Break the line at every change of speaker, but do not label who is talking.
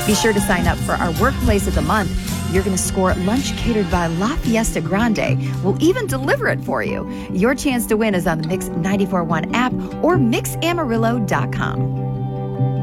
Be sure to sign up for our Workplace of the Month. You're going to score lunch catered by La Fiesta Grande. We'll even deliver it for you. Your chance to win is on the Mix 94.1 app or mixamarillo.com.